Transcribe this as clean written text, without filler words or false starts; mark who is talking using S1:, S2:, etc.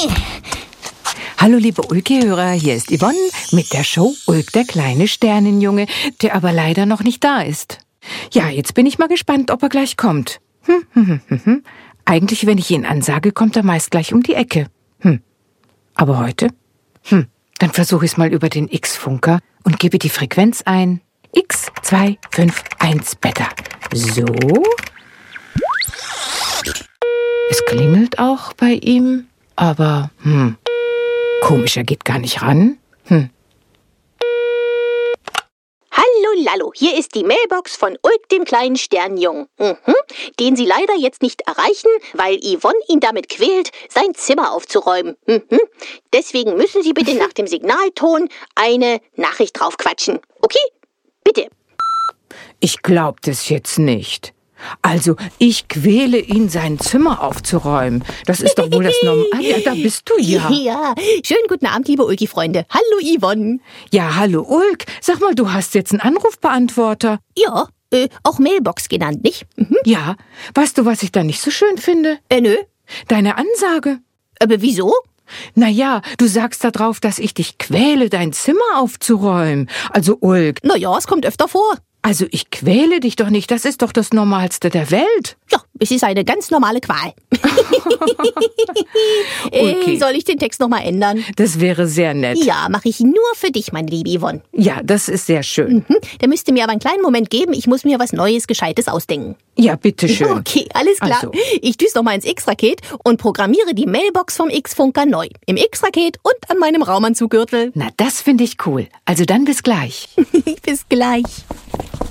S1: Hallo liebe Ulki-Hörer, hier ist Yvonne mit der Show Ulk, der kleine Sternenjunge, der aber leider noch nicht da ist. Ja, jetzt bin ich mal gespannt, ob er gleich kommt. Eigentlich, wenn ich ihn ansage, kommt er meist gleich um die Ecke. Aber heute? Dann versuche ich es mal über den X-Funker und gebe die Frequenz ein. X251 Beta. So. Es klingelt auch bei ihm, aber komisch, er geht gar nicht ran.
S2: Hallo Lallo, hier ist die Mailbox von Ulk, dem kleinen Sternjungen. Den Sie leider jetzt nicht erreichen, weil Yvonne ihn damit quält, sein Zimmer aufzuräumen. Deswegen müssen Sie bitte nach dem Signalton eine Nachricht draufquatschen. Okay? Bitte.
S1: Ich glaub das jetzt nicht. Also, ich quäle ihn, sein Zimmer aufzuräumen. Das ist doch wohl das Normale. Ja, da bist du ja.
S2: Ja, schönen guten Abend, liebe Ulki-Freunde. Hallo, Yvonne.
S1: Ja, hallo Ulk. Sag mal, du hast jetzt einen Anrufbeantworter.
S2: Ja, auch Mailbox genannt, nicht?
S1: Ja, weißt du, was ich da nicht so schön finde?
S2: Nö.
S1: Deine Ansage.
S2: Aber wieso?
S1: Naja, du sagst da drauf, dass ich dich quäle, dein Zimmer aufzuräumen. Also Ulk.
S2: Naja, es kommt öfter vor.
S1: Also ich quäle dich doch nicht, das ist doch das Normalste der Welt.
S2: Ja, es ist eine ganz normale Qual.
S1: Okay.
S2: Soll ich den Text nochmal ändern?
S1: Das wäre sehr nett.
S2: Ja, mache ich nur für dich, meine liebe Yvonne.
S1: Ja, das ist sehr schön.
S2: Der müsste mir aber einen kleinen Moment geben, ich muss mir was Neues, Gescheites ausdenken.
S1: Ja, bitteschön.
S2: Okay, alles klar.
S1: Also.
S2: Ich düse nochmal ins X-Raket und programmiere die Mailbox vom X-Funker neu. Im X-Raket und an meinem Raumanzuggürtel.
S1: Na, das finde ich cool. Also dann bis gleich.
S2: Bis gleich.